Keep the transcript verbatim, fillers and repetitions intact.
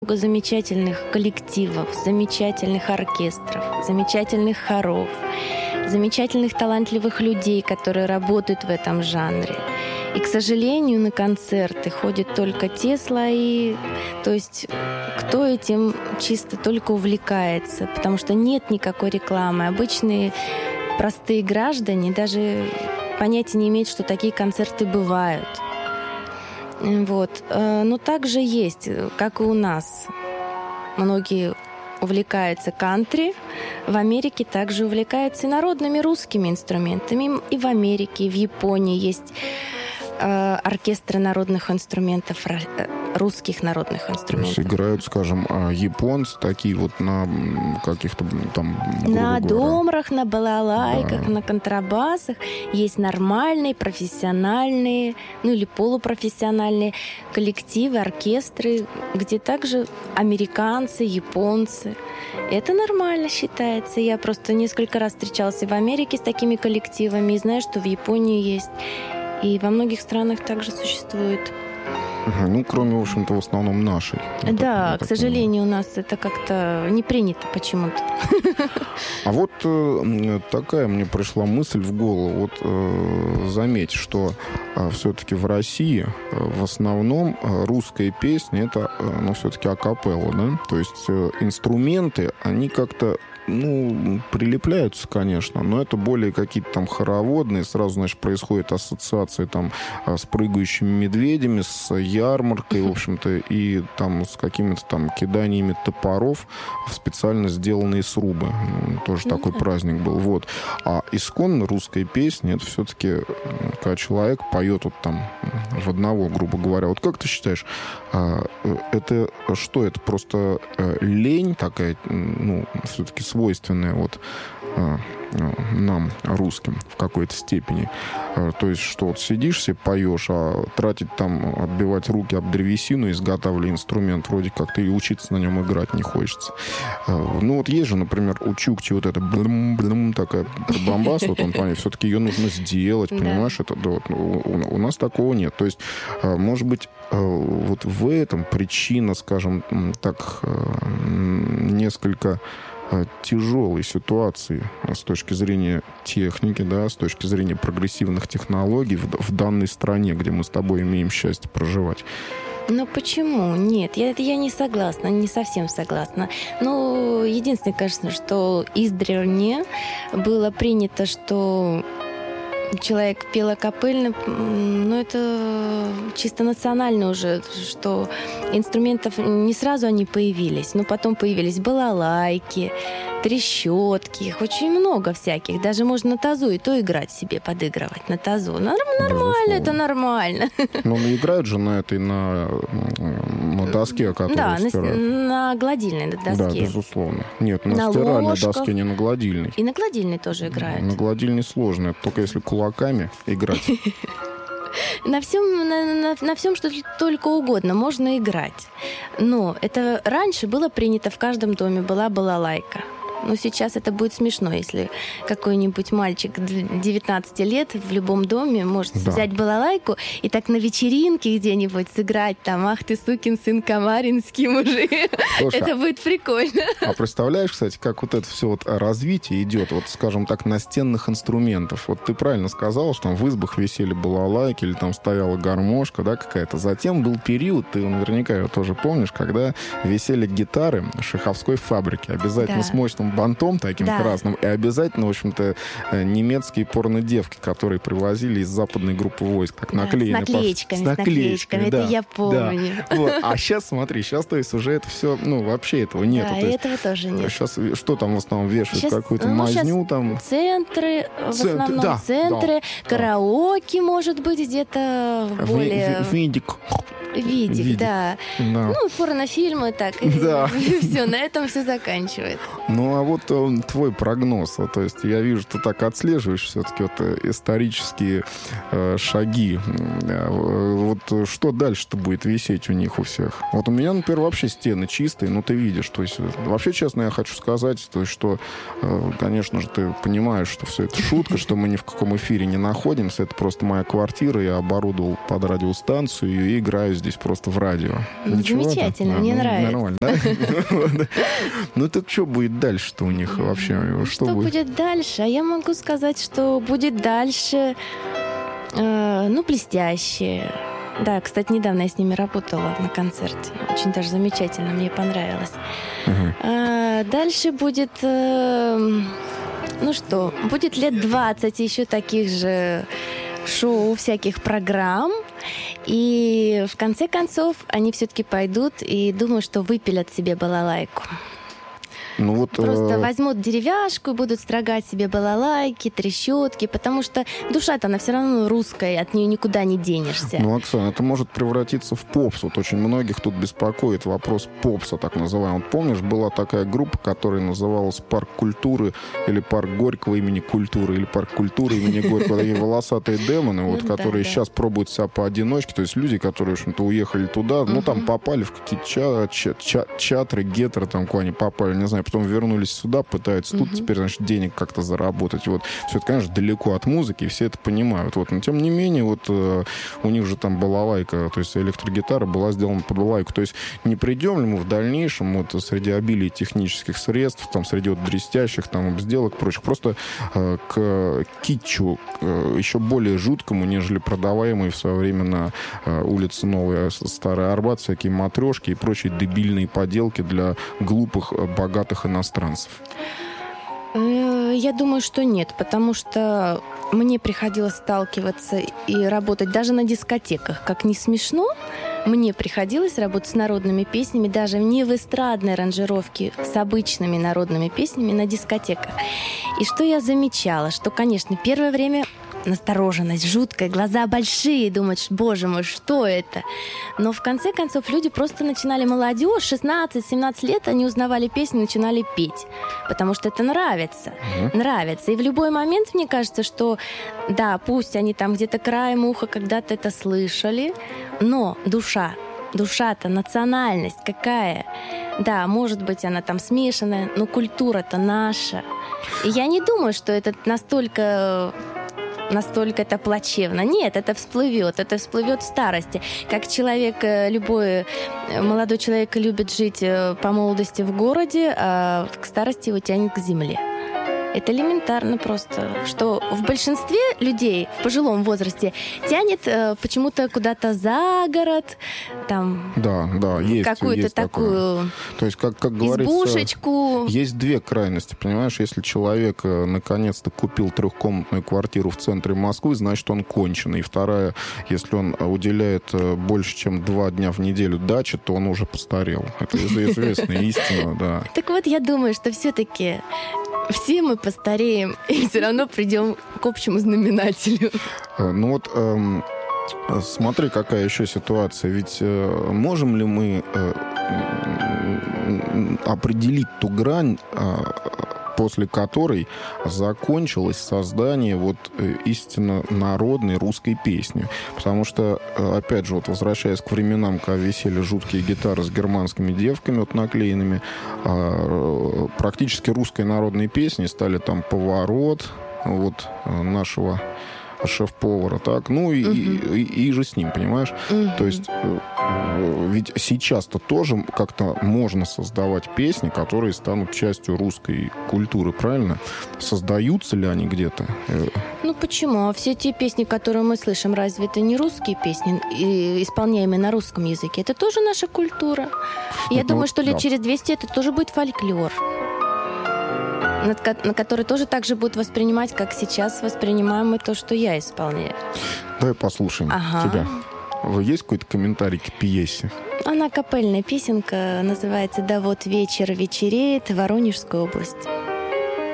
много замечательных коллективов, замечательных оркестров, замечательных хоров, замечательных талантливых людей, которые работают в этом жанре. И, к сожалению, на концерты ходят только те слои, то есть кто этим чисто только увлекается, потому что нет никакой рекламы. Обычные простые граждане даже понятия не имеют, что такие концерты бывают. Вот. Но также есть, как и у нас, многие увлекаются кантри. В Америке также увлекаются и народными русскими инструментами. И в Америке, и в Японии есть э, оркестры народных инструментов, русских народных инструментов. То есть играют, скажем, японцы такие вот на каких-то там... На домрах, на балалайках, да. На контрабасах. Есть нормальные, профессиональные, ну или полупрофессиональные коллективы, оркестры, где также американцы, японцы. Это нормально считается. Я просто несколько раз встречалась и в Америке с такими коллективами, и знаю, что в Японии есть. И во многих странах также существует. Ну, кроме, в общем-то, в основном нашей. Да, так, к сожалению, понимаю. У нас это как-то не принято почему-то. А вот э, такая мне пришла мысль в голову. Вот э, заметь, что э, все-таки в России э, в основном э, русская песня — это, э, ну, все-таки акапелла, да? То есть э, инструменты, они как-то ну, прилепляются, конечно, но это более какие-то там хороводные. Сразу, значит, происходит ассоциация там с прыгающими медведями, с ярмаркой, в общем-то, и там с какими-то там киданиями топоров в специально сделанные срубы. Тоже ну, такой да. праздник был. Вот. А исконно русская песня — это все-таки, когда человек поет вот там в одного, грубо говоря. Вот как ты считаешь, это что? Это просто лень такая, ну, все-таки свойственная вот э, нам, русским, в какой-то степени. Э, то есть, что вот сидишь себе, поешь, а тратить там, отбивать руки об древесину, изготавливая инструмент, вроде как-то и учиться на нем играть не хочется. Э, ну, вот есть же, например, у Чукчи вот эта блум-блум, такая бомбас, вот он, понятно, все-таки ее нужно сделать, понимаешь? Это, да, вот, у, у нас такого нет. То есть, э, может быть, э, вот в этом причина, скажем так, э, несколько тяжелой ситуации с точки зрения техники, да, с точки зрения прогрессивных технологий в, в данной стране, где мы с тобой имеем счастье проживать. Ну почему? Нет, я, я не согласна, не совсем согласна. Ну, единственное, кажется, что издревле было принято, что человек пел акапельно, но это чисто национально уже, что инструментов не сразу они появились, но потом появились балалайки, трещотки, их очень много всяких. Даже можно на тазу и то играть себе, подыгрывать на тазу. Нормально, это нормально. Но играют же на этой, на, на доске, которую да, стирают. На, на гладильной доске. Да, безусловно. Нет, на, на стиральной ложках. Доске, не на гладильной. И на гладильной тоже играют. На гладильной сложно, только если кулаками играть. На всем, на, на, на всем, что только угодно, можно играть. Но это раньше было принято, в каждом доме была балалайка. Но сейчас это будет смешно, если какой-нибудь мальчик девятнадцати лет в любом доме может да. взять балалайку и так на вечеринке где-нибудь сыграть там «Ах ты, сукин сын камаринский мужик». Слушай, это будет прикольно. А представляешь, кстати, как вот это все вот развитие идет, вот, скажем так, настенных инструментов. Вот ты правильно сказала, что там в избах висели балалайки или там стояла гармошка, да, какая-то. Затем был период, ты наверняка его тоже помнишь, когда висели гитары Шаховской фабрики. Обязательно да. с мощным бантом таким да. красным. И обязательно, в общем-то, немецкие порнодевки, которые привозили из западной группы войск. Так да, наклеены. С наклеечками. С наклеечками, да. Это я помню. Да. Вот. А сейчас, смотри, сейчас, то есть, уже это все, ну, вообще этого нету. Да, то есть, этого тоже нет. Сейчас что там в основном вешают? Сейчас, какую-то ну, мазню там? Центры, в Центр, основном да, центры, да, караоке, да. может быть, где-то более... Видик. Видик, Видик, да. да. Ну, порнофильмы, так. Да. И все, на этом все заканчивается. Ну, а вот твой прогноз, то есть я вижу, ты так отслеживаешь все-таки вот исторические э, шаги. Вот что дальше-то будет висеть у них у всех? Вот у меня, например, вообще стены чистые, ну, ты видишь. То есть вообще, честно, я хочу сказать, то есть, что, э, конечно же, ты понимаешь, что все это шутка, что мы ни в каком эфире не находимся. Это просто моя квартира, я оборудовал под радиостанцию и играю здесь просто в радио. Замечательно, мне нравится. Нормально, да? Ну так что будет дальше-то у них вообще? Что будет дальше? А я могу сказать, что будет дальше, ну, блестяще. Да, кстати, недавно я с ними работала на концерте. Очень даже замечательно, мне понравилось. Uh-huh. Дальше будет, ну что, будет лет двадцать еще таких же шоу, всяких программ. И в конце концов они все-таки пойдут и думаю, что выпилят себе балалайку. Ну, вот, Просто э... возьмут деревяшку и будут строгать себе балалайки, трещотки, потому что душа-то она все равно русская, от нее никуда не денешься. Ну, Оксана, это может превратиться в попс. Вот очень многих тут беспокоит вопрос попса, так называемый. Помнишь, была такая группа, которая называлась «Парк культуры» или «Парк Горького имени культуры», или «Парк культуры имени Горького». Такие волосатые демоны, вот, которые сейчас пробуют себя поодиночке. То есть люди, которые, в общем-то, уехали туда, ну, там попали в какие-то чатры, гетеры, там, куда они попали, не знаю, потом вернулись сюда, пытаются тут uh-huh. теперь, значит, денег как-то заработать. Вот. Все это, конечно, далеко от музыки, и все это понимают. Вот. Но, тем не менее, вот э, у них же там балалайка, то есть электрогитара была сделана под балалайку. То есть не придем ли мы в дальнейшем вот, среди обилия технических средств, там, среди вот, дрестящих там, сделок и прочих, просто э, к китчу э, еще более жуткому, нежели продаваемые в свое время на э, улице Новая Старый Арбат, всякие матрешки и прочие дебильные поделки для глупых, богатых иностранцев? Я думаю, что нет, потому что мне приходилось сталкиваться и работать даже на дискотеках. Как ни смешно, мне приходилось работать с народными песнями, даже не в эстрадной аранжировке, с обычными народными песнями на дискотеках. И что я замечала, что, конечно, первое время настороженность жуткая, глаза большие, думаешь, боже мой, что это? Но в конце концов люди просто начинали, молодежь, шестнадцать-семнадцать лет, они узнавали песни, начинали петь, потому что это нравится, mm-hmm. нравится. И в любой момент, мне кажется, что, да, пусть они там где-то краем уха когда-то это слышали, но душа, душа-то, национальность какая? Да, может быть, она там смешанная, но культура-то наша. И я не думаю, что это настолько... настолько это плачевно. Нет, это всплывет, это всплывет в старости. Как человек, любой молодой человек любит жить по молодости в городе, а к старости его тянет к земле. Это элементарно просто, что в большинстве людей в пожилом возрасте тянет э, почему-то куда-то за город, там, да, да, есть, какую-то есть такую То есть, как, как говорится, избушечку. Есть две крайности, понимаешь? Если человек э, наконец-то купил трехкомнатную квартиру в центре Москвы, значит, он конченый. И вторая, если он уделяет э, больше, чем два дня в неделю даче, то он уже постарел. Это известная истина, да. Так вот, я думаю, что все-таки все мы постареем и все равно придем к общему знаменателю. Ну вот, эм, смотри, какая еще ситуация. Ведь э, можем ли мы э, определить ту грань, э, после которой закончилось создание вот истинно народной русской песни? Потому что, опять же, вот возвращаясь к временам, когда висели жуткие гитары с германскими девками вот наклеенными, практически русской народной песни стали там «Поворот» вот нашего шеф-повара, так, ну и, uh-huh. и, и, и же с ним, понимаешь? Uh-huh. То есть ведь сейчас-то тоже как-то можно создавать песни, которые станут частью русской культуры, правильно? Создаются ли они где-то? Ну почему? А все те песни, которые мы слышим, разве это не русские песни, исполняемые на русском языке? Это тоже наша культура. Я Нет, думаю, ну, что лет да. через двести это тоже будет фольклор, на который тоже так же будут воспринимать, как сейчас воспринимаем мы то, что я исполняю. Давай послушаем ага. тебя. Есть какой-то комментарий к пьесе? Она капельная песенка, называется «Да вот вечер вечереет, Воронежская область».